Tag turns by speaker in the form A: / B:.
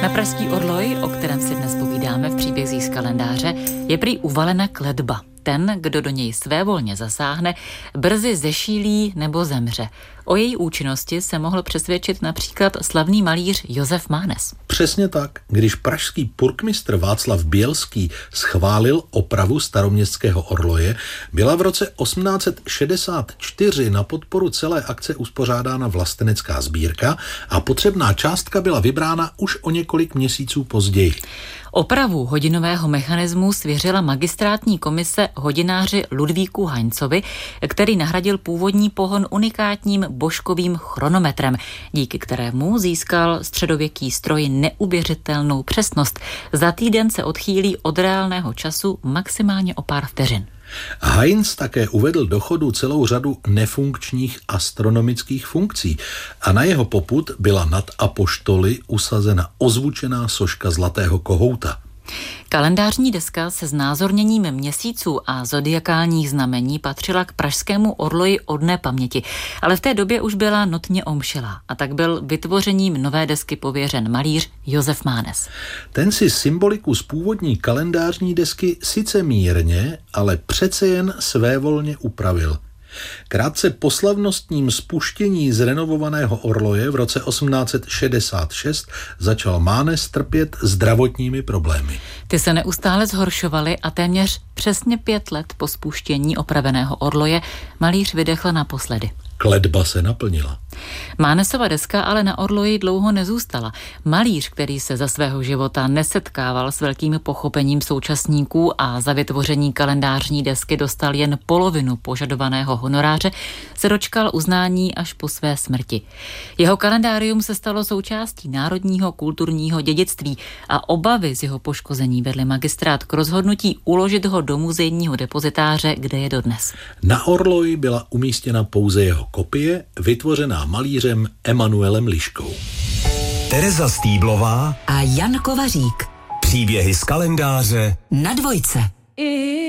A: Na pražský orloj, o kterém si dnes povídáme v příbězích z kalendáře, je prý uvalena kletba. Ten, kdo do něj svévolně zasáhne, brzy zešílí nebo zemře. O její účinnosti se mohl přesvědčit například slavný malíř Josef Mánes.
B: Přesně tak. Když pražský purkmistr Václav Bělský schválil opravu staroměstského orloje, byla v roce 1864 na podporu celé akce uspořádána vlastenecká sbírka a potřebná částka byla vybrána už o několik měsíců později.
A: Opravu hodinového mechanismu svěřila magistrátní komise hodináři Ludvíku Haincovi, který nahradil původní pohon unikátním božkovým chronometrem, díky kterému získal středověký stroj neuvěřitelnou přesnost. Za týden se odchýlí od reálného času maximálně o pár vteřin.
B: Heinz také uvedl do chodu celou řadu nefunkčních astronomických funkcí a na jeho popud byla nad apoštoly usazena ozvučená soška zlatého kohouta.
A: Kalendářní deska se znázorněním měsíců a zodiakálních znamení patřila k pražskému orloji od nepaměti, ale v té době už byla notně omšelá a tak byl vytvořením nové desky pověřen malíř Josef Mánes.
B: Ten si symboliku z původní kalendářní desky sice mírně, ale přece jen svévolně upravil. Krátce po slavnostním spuštění zrenovovaného orloje v roce 1866 začal Mánes trpět zdravotními problémy.
A: Ty se neustále zhoršovaly a téměř přesně 5 let po spuštění opraveného orloje malíř vydechl naposledy.
B: Kletba se naplnila.
A: Mánesova deska ale na orloji dlouho nezůstala. Malíř, který se za svého života nesetkával s velkým pochopením současníků a za vytvoření kalendářní desky dostal jen polovinu požadovaného honoráře, se dočkal uznání až po své smrti. Jeho kalendárium se stalo součástí národního kulturního dědictví a obavy z jeho poškození vedly magistrát k rozhodnutí uložit ho do muzejního depozitáře, kde je dodnes.
B: Na orloji byla umístěna pouze jeho kopie, vytvořená malířem Emanuelem Liškou.
C: Tereza Stýblová
D: a Jan Kovařík.
C: Příběhy z kalendáře
D: na Dvojce.